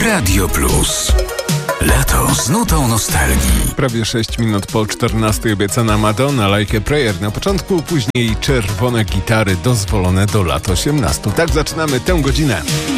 Radio Plus. Lato z nutą nostalgii. Prawie 6 minut po 14 obiecana Madonna, Like a Prayer na początku, później czerwone gitary dozwolone do lat 18. Tak zaczynamy tę godzinę.